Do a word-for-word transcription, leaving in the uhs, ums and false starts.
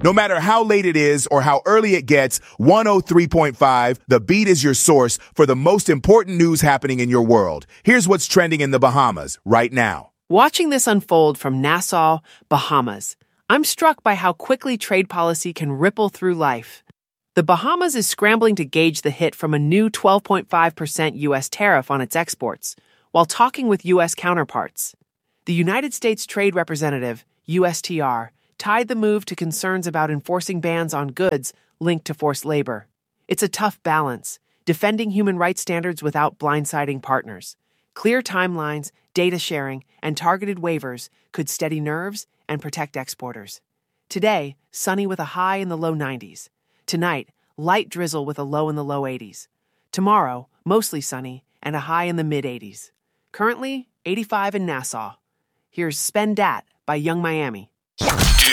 No matter how late it is or how early it gets, one oh three point five, The Beat is your source for the most important news happening in your world. Here's what's trending in the Bahamas right now. Watching this unfold from Nassau, Bahamas, I'm struck by how quickly trade policy can ripple through life. The Bahamas is scrambling to gauge the hit from a new twelve point five percent U S tariff on its exports, while talking with U S counterparts. The United States Trade Representative, U S T R, tied the move to concerns about enforcing bans on goods linked to forced labor. It's a tough balance, defending human rights standards without blindsiding partners. Clear timelines, data sharing, and targeted waivers could steady nerves and protect exporters. Today, sunny with a high in the low nineties. Tonight, light drizzle with a low in the low eighties. Tomorrow, mostly sunny and a high in the mid eighties. Currently, eighty-five in Nassau. Here's Spend Dat by Young Miami.